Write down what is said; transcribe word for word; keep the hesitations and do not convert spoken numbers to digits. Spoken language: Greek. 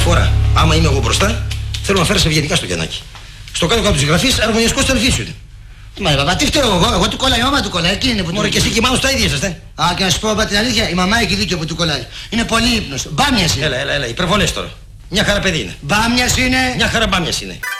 φορά, άμα είμαι εγώ μπροστά, θέλω να φέρεις ευγενικά στο Γιαννάκι. Στο κάτω-κάτω της γραφής, αρμονιασκός τελφής σου. Μα ρε παπά, τι φταίω εγώ, εγώ του κολλάει, η μάμα του κολλάει, εκείνη είναι που του κολλάει. Μωρέ και εσύ και μάλλον στα ίδια είσαστε. Α, και να σου πω παπά την αλήθεια, η μαμά έχει δίκιο που του κολλάει. Είναι πολύ ύπνος, μπάμιας είναι. Έλα, έλα, έλα, υπερβολές τώρα. Μια χαρά παιδί είναι. Μπάμιας είναι. Μια χαρά μπάμιας είναι.